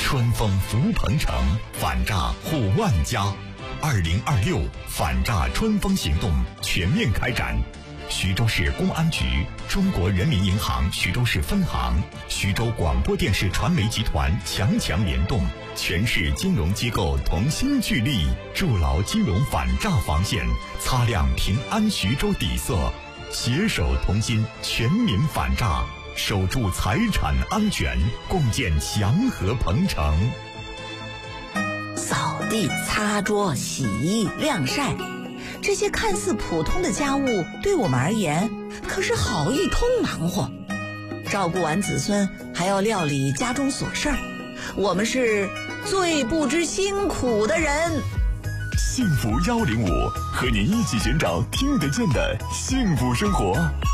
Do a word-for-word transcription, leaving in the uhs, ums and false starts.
春风福鹏城，反诈护万家。二零二六反诈春风行动全面开展。徐州市公安局、中国人民银行徐州市分行、徐州广播电视传媒集团强强联动，全市金融机构同心聚力，筑牢金融反诈防线，擦亮平安徐州底色，携手同心，全民反诈，守住财产安全，共建祥和鹏城。 扫地、擦桌、洗衣、晾晒，这些看似普通的家务，对我们而言可是好一通忙活。照顾完子孙，还要料理家中琐事儿，我们是最不知辛苦的人。 幸福幺零五，和您一起寻找听得见的幸福生活。